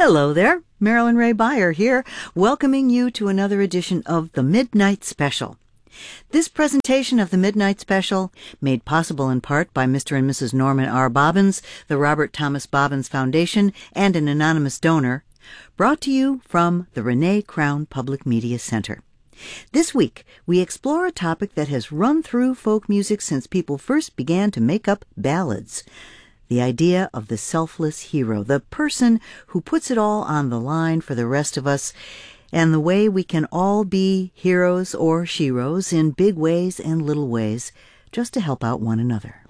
Hello there, Marilyn Ray Beyer here, welcoming you to another edition of the Midnight Special. This presentation of the Midnight Special, made possible in part by Mr. and Mrs. Norman R. Bobbins, the Robert Thomas Bobbins Foundation, and an anonymous donor, brought to you from the Renee Crown Public Media Center. This week, we explore a topic that has run through folk music since people first began to make up ballads. The idea of the selfless hero, the person who puts it all on the line for the rest of us, and the way we can all be heroes or sheroes in big ways and little ways, just to help out one another.